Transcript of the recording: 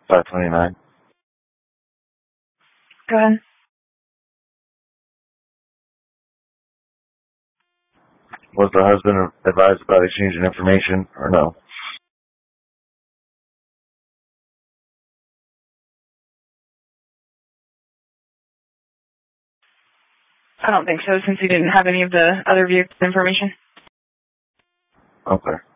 529. Go ahead. Was the husband advised about exchanging information or no? I don't think so, since he didn't have any of the other vehicle information. Okay.